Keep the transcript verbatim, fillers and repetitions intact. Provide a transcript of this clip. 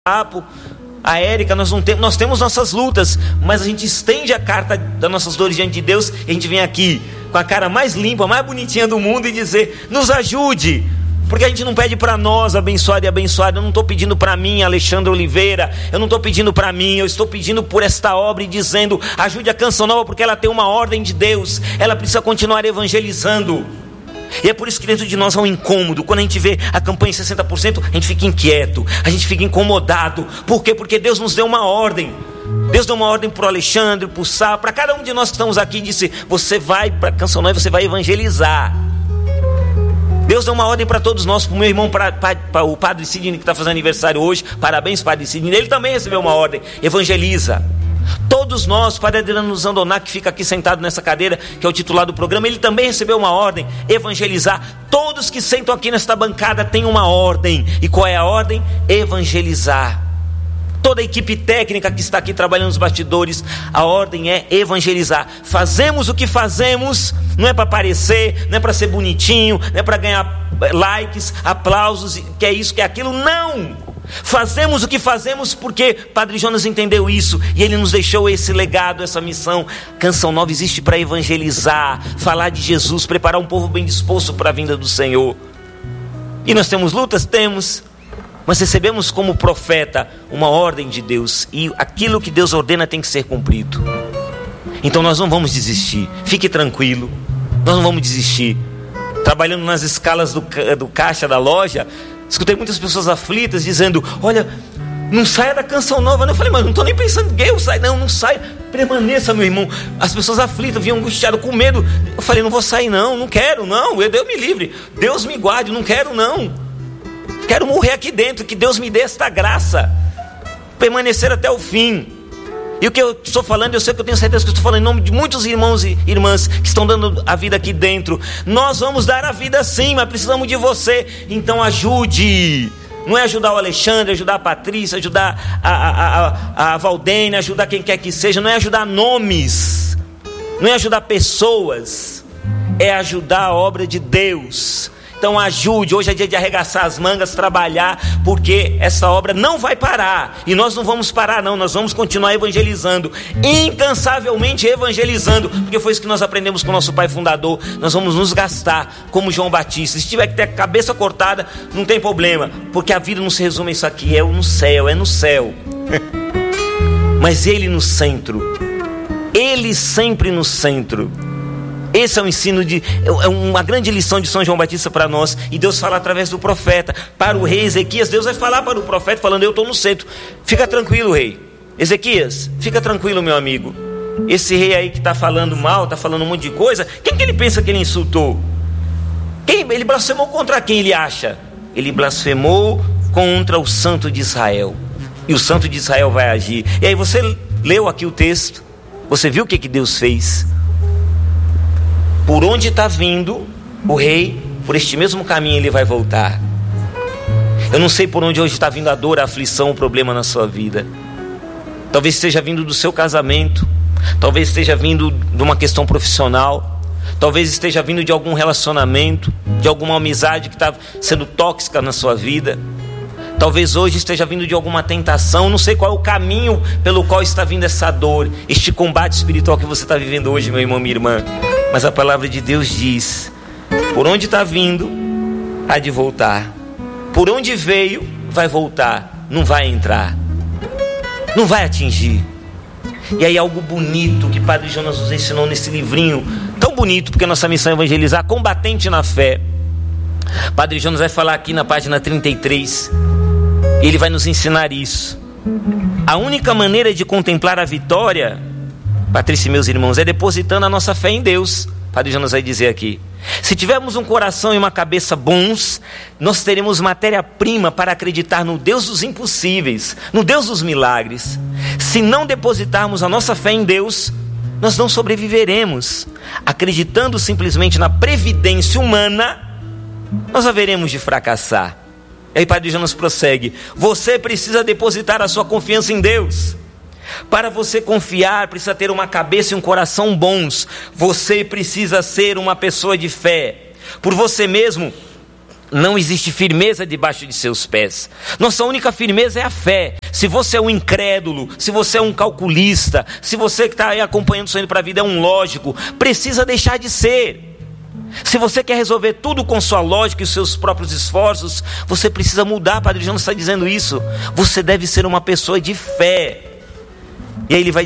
papo, a Érica, nós, não temos, nós temos nossas lutas, mas a gente estende a carta das nossas dores diante de Deus, e a gente vem aqui com a cara mais limpa, mais bonitinha do mundo e dizer, nos ajude, porque a gente não pede para nós, abençoado e abençoado. Eu não estou pedindo para mim, Alexandre Oliveira, eu não estou pedindo para mim, eu estou pedindo por esta obra e dizendo, ajude a Canção Nova, porque ela tem uma ordem de Deus, ela precisa continuar evangelizando. E é por isso que dentro de nós há um incômodo. Quando a gente vê a campanha em sessenta por cento, a gente fica inquieto, a gente fica incomodado. Por quê? Porque Deus nos deu uma ordem. Deus deu uma ordem para o Alexandre, para o Sá, para cada um de nós que estamos aqui, e disse, você vai para a Canção Nova e você vai evangelizar. Deus deu uma ordem para todos nós, para o meu irmão, para, para, para o Padre Sidney, que está fazendo aniversário hoje. Parabéns, Padre Sidney. Ele também recebeu uma ordem, evangeliza. Todos nós, o Padre Adriano Zandoná, que fica aqui sentado nessa cadeira, que é o titular do programa, ele também recebeu uma ordem, evangelizar. Todos que sentam aqui nesta bancada têm uma ordem. E qual é a ordem? Evangelizar. Toda a equipe técnica que está aqui trabalhando nos bastidores, a ordem é evangelizar. Fazemos o que fazemos, não é para aparecer, não é para ser bonitinho, não é para ganhar likes, aplausos, que é isso, que é aquilo, não! Fazemos o que fazemos porque Padre Jonas entendeu isso e ele nos deixou esse legado, essa missão. Canção Nova existe para evangelizar, falar de Jesus, preparar um povo bem disposto para a vinda do Senhor. E nós temos lutas? Temos. Mas recebemos como profeta uma ordem de Deus, e aquilo que Deus ordena tem que ser cumprido. Então nós não vamos desistir, fique tranquilo, nós não vamos desistir. Trabalhando nas escalas do, do caixa da loja, escutei muitas pessoas aflitas dizendo, olha, não saia da Canção Nova. Eu falei, mas não estou nem pensando que eu saio. Não, não saia, permaneça, meu irmão. As pessoas aflitas, vinham angustiadas, com medo. Eu falei, não vou sair não, não quero não, Deus me livre, Deus me guarde, não quero não. Quero morrer aqui dentro, que Deus me dê esta graça, permanecer até o fim. E o que eu estou falando, eu sei que eu tenho certeza que eu estou falando em nome de muitos irmãos e irmãs que estão dando a vida aqui dentro. Nós vamos dar a vida sim, mas precisamos de você. Então ajude. Não é ajudar o Alexandre, ajudar a Patrícia, ajudar a, a, a, a Valdênia, ajudar quem quer que seja. Não é ajudar nomes, não é ajudar pessoas, é ajudar a obra de Deus. Então ajude, hoje é dia de arregaçar as mangas, trabalhar, porque essa obra não vai parar, e nós não vamos parar não, nós vamos continuar evangelizando, incansavelmente evangelizando, porque foi isso que nós aprendemos com o nosso pai fundador. Nós vamos nos gastar como João Batista, se tiver que ter a cabeça cortada, não tem problema, porque a vida não se resume a isso aqui, é no céu, é no céu, mas Ele no centro, Ele sempre no centro. Esse é o ensino, de, é uma grande lição de São João Batista para nós. E Deus fala através do profeta. Para o rei Ezequias, Deus vai falar para o profeta falando, eu estou no centro. Fica tranquilo, rei. Ezequias, fica tranquilo, meu amigo. Esse rei aí que está falando mal, está falando um monte de coisa, quem que ele pensa que ele insultou? Quem? Ele blasfemou contra quem ele acha? Ele blasfemou contra o santo de Israel. E o santo de Israel vai agir. E aí você leu aqui o texto, você viu o que, que Deus fez? Por onde está vindo o rei, por este mesmo caminho ele vai voltar. Eu não sei por onde hoje está vindo a dor, a aflição, o problema na sua vida. Talvez esteja vindo do seu casamento, talvez esteja vindo de uma questão profissional, talvez esteja vindo de algum relacionamento, de alguma amizade que está sendo tóxica na sua vida. Talvez hoje esteja vindo de alguma tentação. Não sei qual é o caminho pelo qual está vindo essa dor, este combate espiritual que você está vivendo hoje, meu irmão, minha irmã. Mas a palavra de Deus diz, por onde está vindo, há de voltar. Por onde veio, vai voltar. Não vai entrar, não vai atingir. E aí algo bonito que Padre Jonas nos ensinou nesse livrinho, tão bonito, porque nossa missão é evangelizar, combatente na fé. Padre Jonas vai falar aqui na página trinta e três, e ele vai nos ensinar isso. A única maneira de contemplar a vitória, Patrícia e meus irmãos, é depositando a nossa fé em Deus. Padre Jonas vai dizer aqui, se tivermos um coração e uma cabeça bons, nós teremos matéria-prima para acreditar no Deus dos impossíveis, no Deus dos milagres. Se não depositarmos a nossa fé em Deus, nós não sobreviveremos. Acreditando simplesmente na previdência humana, nós haveremos de fracassar. E aí Padre Jonas prossegue, você precisa depositar a sua confiança em Deus. Para você confiar, precisa ter uma cabeça e um coração bons. Você precisa ser uma pessoa de fé. Por você mesmo, não existe firmeza debaixo de seus pés. Nossa única firmeza é a fé. Se você é um incrédulo, se você é um calculista, se você que está aí acompanhando o sonho para a vida é um lógico, precisa deixar de ser. Se você quer resolver tudo com sua lógica e os seus próprios esforços, você precisa mudar. Padre Jonas está dizendo isso. Você deve ser uma pessoa de fé. E aí ele vai